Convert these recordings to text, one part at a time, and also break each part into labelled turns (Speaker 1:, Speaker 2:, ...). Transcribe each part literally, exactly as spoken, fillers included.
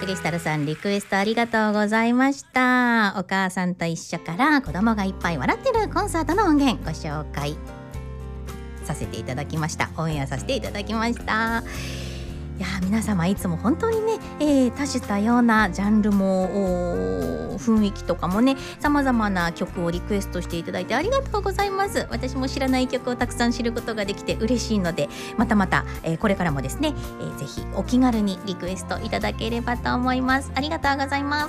Speaker 1: クリスタルさん、リクエストありがとうございました。お母さんと一緒から子供がいっぱい笑ってるコンサートの音源ご紹介させていただきました。オンエアさせていただきました。いや皆様いつも本当にね、えー、多種多様なジャンルも雰囲気とかもね、様々な曲をリクエストしていただいてありがとうございます。私も知らない曲をたくさん知ることができて嬉しいので、またまた、えー、これからもですね、えー、ぜひお気軽にリクエストいただければと思います。ありがとうございます。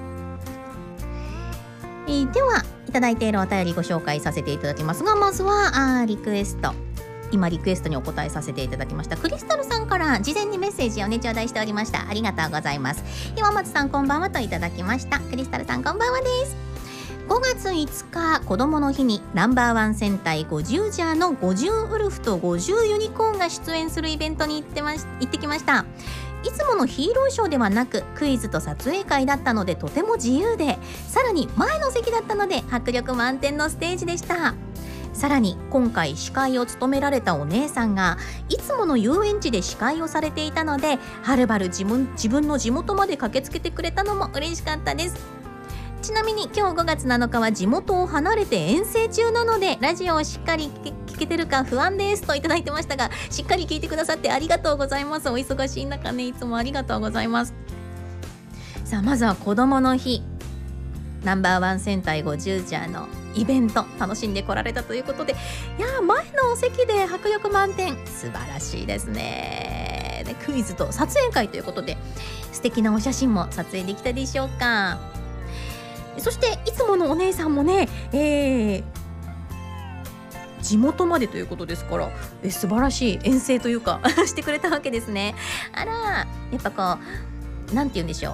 Speaker 1: えー、ではいただいているお便りご紹介させていただきますが、まずはあリクエスト今リクエストにお答えさせていただきましたクリスタルさんから事前にメッセージをね頂戴しておりました。ありがとうございます。岩松さんこんばんはといただきました。クリスタルさんこんばんはです。ごがついつか子供の日にナンバーワン戦隊ごじゅうジャーのごじゅうウルフとごじゅうユニコーンが出演するイベントに行ってまし行ってきました。いつものヒーローショーではなくクイズと撮影会だったのでとても自由で、さらに前の席だったので迫力満点のステージでした。さらに今回司会を務められたお姉さんがいつもの遊園地で司会をされていたので、はるばる自分、自分の地元まで駆けつけてくれたのも嬉しかったです。ちなみに今日ごがつなのかは地元を離れて遠征中なのでラジオをしっかり聞けてるか不安ですといただいてましたが、しっかり聞いてくださってありがとうございます。お忙しい中ね、いつもありがとうございます。さあまずは子どもの日ナンバーワン戦隊ごじゅうジャーのイベント楽しんでこられたということで、いや前のお席で迫力満点、素晴らしいですね。でクイズと撮影会ということで素敵なお写真も撮影できたでしょうか。そしていつものお姉さんもね、えー、地元までということですから、え素晴らしい遠征というかしてくれたわけですね。あらやっぱこうなんて言うんでしょう、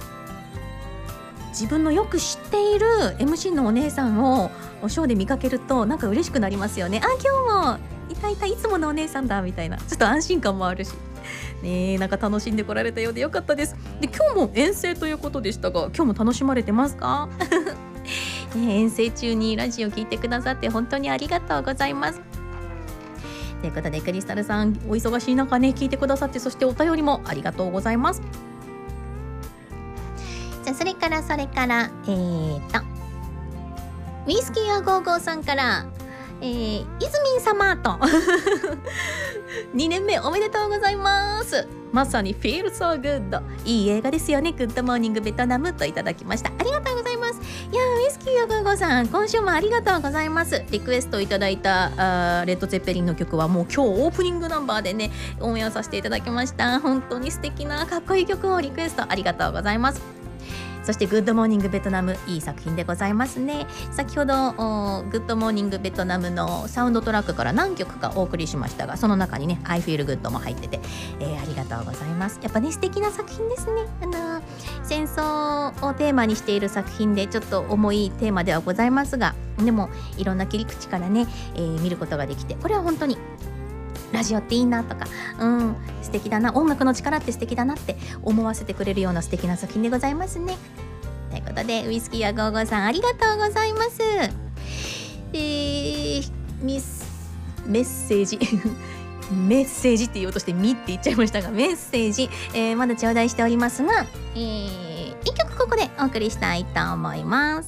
Speaker 1: 自分のよく知っている エムシー のお姉さんをショーで見かけるとなんか嬉しくなりますよね。あ、今日もいたいたいつものお姉さんだみたいな、ちょっと安心感もあるしね、なんか楽しんでこられたようでよかったです。で今日も遠征ということでしたが、今日も楽しまれてますかね、遠征中にラジオ聞いてくださって本当にありがとうございます。ということでクリスタルさんお忙しい中ね聞いてくださって、そしてお便りもありがとうございます。じゃあそれからそれからえーとウイスキーやゴーゴーさんから、えー、イズミン様とにねんめおめでとうございます。まさに Feel so good、 いい映画ですよね。グッドモーニングベトナムといただきました。ありがとうございます。いやウイスキーやゴーゴーさん今週もありがとうございます。リクエストいただいたあレッド・ゼッペリンの曲はもう今日オープニングナンバーでねオンエアさせていただきました。本当に素敵なかっこいい曲をリクエストありがとうございます。そしてグッドモーニングベトナムいい作品でございますね。先ほどグッドモーニングベトナムのサウンドトラックから何曲かお送りしましたが、その中にね I feel good も入ってて、えー、ありがとうございます。やっぱね素敵な作品ですね。あのー、戦争をテーマにしている作品でちょっと重いテーマではございますが、でもいろんな切り口からね、えー、見ることができて、これは本当にラジオっていいなとか、うん素敵だな、音楽の力って素敵だなって思わせてくれるような素敵な作品でございますね。ということでウイスキーやゴーゴーさんありがとうございます。えー、ミスメッセージメッセージって言おうとしてミって言っちゃいましたが、メッセージ、えー、まだ頂戴しておりますが、えー、いっきょくここでお送りしたいと思います。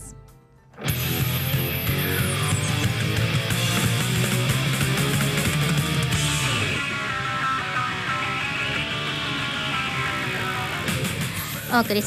Speaker 1: お送り